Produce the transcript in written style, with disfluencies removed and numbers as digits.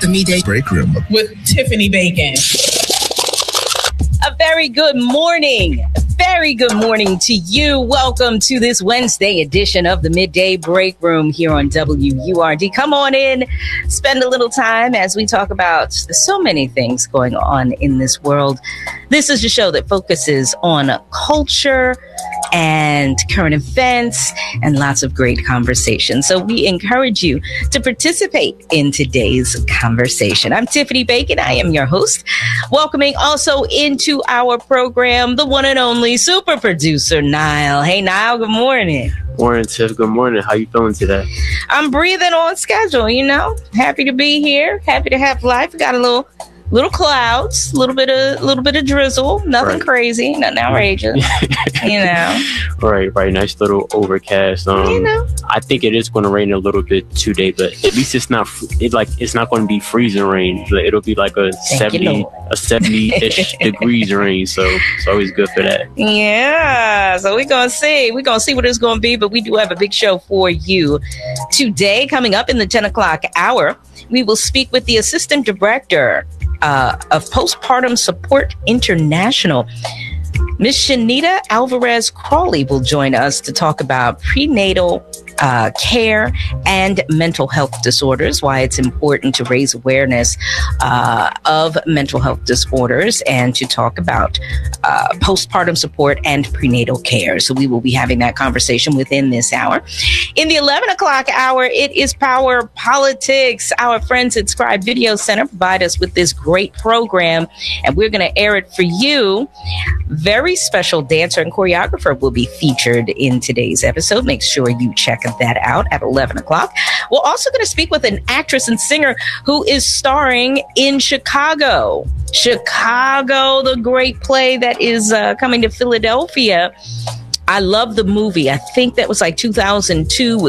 Midday Break Room with Tiffany Bacon. A very good morning. Very good morning to you. Welcome to this Wednesday edition of the Midday Break Room here on WURD. Come on in, spend a little time as we talk about so many things going on in this world. This is a show that focuses on culture and current events and lots of great conversation. So we encourage you to participate in today's conversation. I'm Tiffany Bacon. I am your host. Welcoming also into our program, the one and only super producer, Niall. Hey, Niall, good morning. Morning, Tiff. Good morning. How you feeling today? I'm breathing on schedule, you know. Happy to be here. Happy to have life. Got a little clouds, a little bit of drizzle, nothing crazy, nothing outrageous, you know. Right. Nice little overcast. You know, I think it is going to rain a little bit today, but at least it's not going to be freezing rain. It'll be like a 70-ish degrees rain. So it's always good for that. Yeah. So we're gonna see what it's gonna be, but we do have a big show for you today. Coming up in the 10 o'clock hour, we will speak with the assistant director of Postpartum Support International. Ms. Shanita Alvarez Crawley will join us to talk about prenatal care and mental health disorders, why it's important to raise awareness of mental health disorders and to talk about postpartum support and prenatal care. So we will be having that conversation within this hour. In the 11 o'clock hour, it is Power Politics. Our friends at Scribe Video Center provide us with this great program, and we're going to air it for you. Very special dancer and choreographer will be featured in today's episode. Make sure you check that out at 11 o'clock. We're also going to speak with an actress and singer who is starring in Chicago, the great play that is coming to Philadelphia. I love the movie. I think that was like 2002.